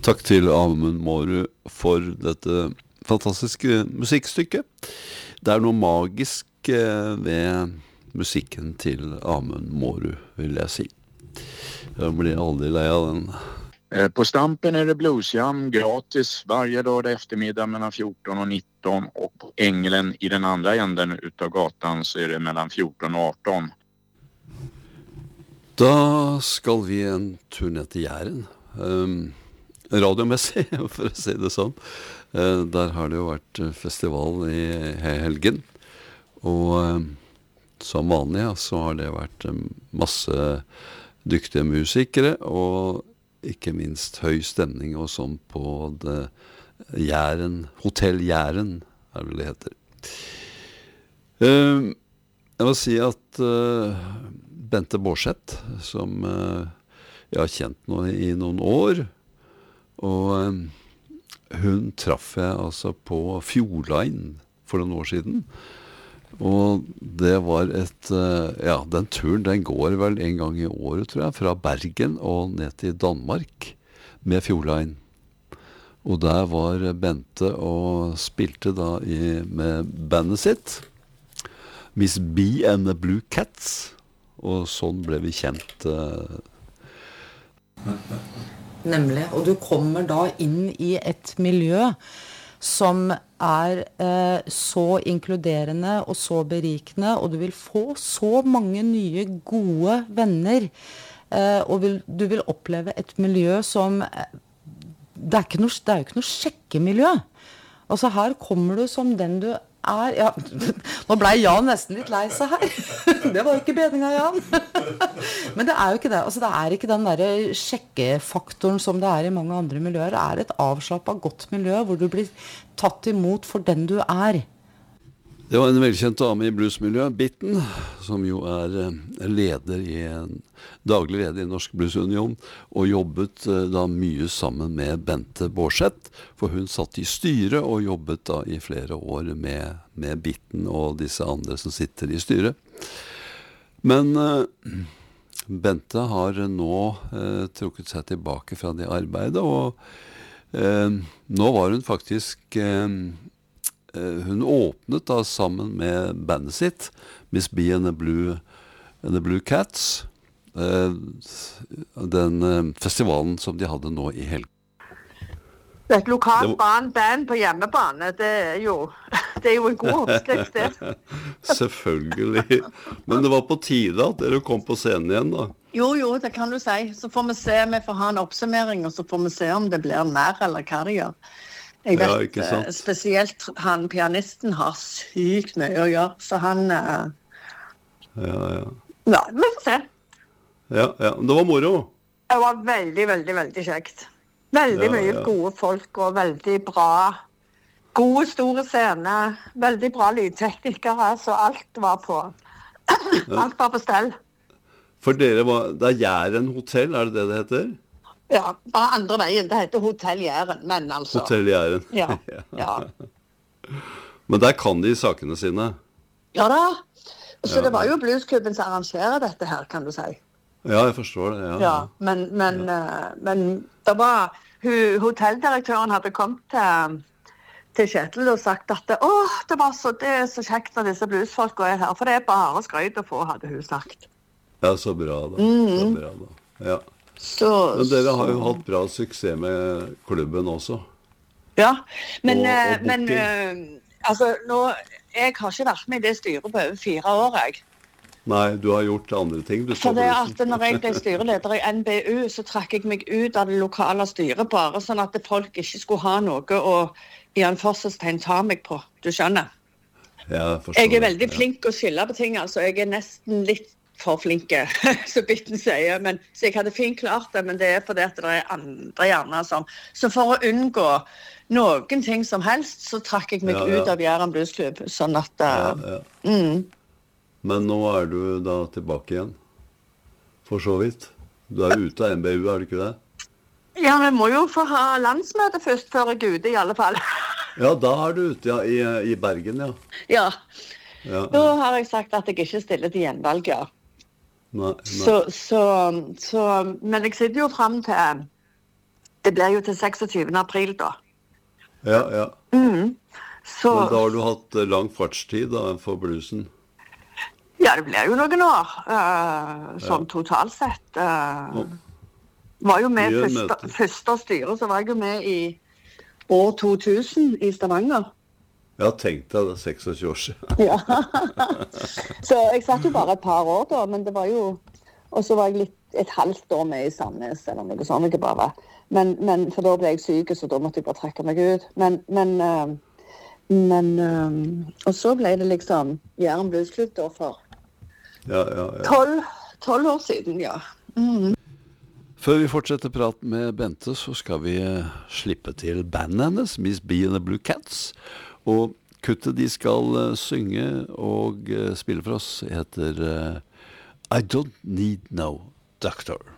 Takk til Amund Mårud for dette fantastiske musikkstykket. Det noe magisk ved musikken til Amund Mårud, vil jeg si. Jeg blir aldri lei av den. På Stampen det bluesjam gratis varje lördag eftermiddag mellan 14 och 19 och på Ängelen i den andra änden utav gatan så det mellan 14 och 18. Da skal vi en tur ned til Jæren. Radiomessig, for å si det sånn. Der har det jo vært festival i helgen. Og som vanlig så har det vært masse dyktige musikere og ikke minst høy stemning og sånn på det Jæren, Hotell Jæren er det heter. Jeg må si at Bente Bårdseth, som jeg har kjent nå i noen år, og hun traff jeg altså på Fjordline for noen år siden, og det var den turen, den går vel en gang i året, tror jeg, fra Bergen og ned til Danmark med Fjordline. Og der var Bente og spilte da med bandet sitt, Miss B and the Blue Cats, og sånn ble vi kjent. Nemlig, og du kommer da inn i et miljø som så inkluderende og så berikende, og du vil få så mange nye gode venner, og du vil oppleve et miljø som det jo ikke noe sjekkemiljø. Altså her kommer du som den du ja, nå ble Jan nesten litt lei seg her. Det var jo ikke bedringen, Jan. Men det jo ikke det. Altså, det ikke den der sjekkefaktoren som det i mange andre miljøer. Det et avslappet, godt miljø hvor du blir tatt imot for den du Det var en velkjent dame i bluesmiljøet, Bitten, som jo leder daglig leder i Norsk Bluesunion, og jobbet da mye sammen med Bente Bårdseth, for hun satt i styret og jobbet da i flere år med Bitten og disse andre som sitter i styret. Men Bente har nå trukket seg tilbake fra det arbeidet, og nå var hun faktisk hun åpnet da sammen med bandet sitt, Miss B and the Blue Cats, den festivalen som de hadde nå i helgen. Det et lokalt band på hjemmebane, det jo en god oppskrift det. Selvfølgelig. Men det var på tide at dere kom på scenen igjen da. Jo, det kan du si. Så får vi se, vi får ha en oppsummering, og så får vi se om det blir mer eller hva det gjør. Jeg vet, spesielt han pianisten har sykt mye å gjøre, så han Ja, vi får se. Ja, det var moro. Det var veldig, veldig, veldig kjekt. Veldig mye gode folk og veldig bra, gode store scener, veldig bra lydteknikere, så alt var på stell. For dere det Jæren hotell, det det heter? Ja, bare andre veien. Det heter Hotell Jæren, men altså. Hotell Jæren. Ja. Men der kan de sakene sine. Ja da. Så det var jo bluesklubben som arrangerer dette her, kan du si. Ja, jeg forstår det, ja. Men det var, hotelldirektøren hadde kommet til Kjetil og sagt at det så kjekt når disse bluesfolk her, for det bare skrøyt å få, hadde hun sagt. Ja, så bra da. Ja. Men dere har jo hatt bra suksess med klubben også. Ja, men altså, jeg har ikke vært med i det styret på over 4 år, jeg. Nei, du har gjort andre ting. For det at når jeg ble styreleder i NBU, så trakk jeg meg ut av det lokale styret, bare sånn at folk ikke skulle ha noe å i en forsøkstegn ta meg på. Du skjønner? Ja, jeg forstår. Jeg veldig flink å skille på ting, altså. Jeg nesten litt for flinke, så Bitten sier, så jeg hadde fint klart det, men det fordi at det andre gjerne som. Så for å unngå noen ting som helst, så trakk jeg meg ut av Jæren Bluesklubb, sånn at Men nå du da tilbake igjen, for så vidt. Du ute av NBU, du ikke det? Ja, vi må jo få ha landsmøte først, før jeg ute i alle fall. Ja, da du ute i Bergen, Ja. Da har jeg sagt at jeg ikke stiller til gjenvalg, Nei. Så, men jeg sitter jo frem Det blir jo til 26. april da. Ja. Så, Men da har du hatt lang fartstid da, for bluesen. ja, det blir jo noen år, sånn totalt sett. Var jo med Mye første styre, så var jeg jo med i år 2000 i Stavanger. Ja, tenk deg det, 26 år siden. Ja. Så jeg satt jo bare et par år da, men det var jo, og så var jeg et halvt år med i Sandnes, eller noe sånt, ikke bare. Men, for da ble jeg syk, så da måtte jeg bare trekke meg ut. Og så ble det liksom Jæren Bluesklubb da for 12 år siden, ja. Før vi fortsetter praten med Bente, så skal vi slippe til bandet hennes, Miss B and the Blue Cats. Og kuttet de skal synge og spille for oss heter I Don't Need No Doctor.